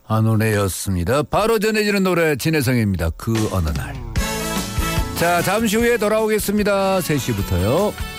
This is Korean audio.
한온혜였습니다. 바로 전해지는 노래 진혜성입니다. 그 어느 날. 자, 잠시 후에 돌아오겠습니다. 3시부터요.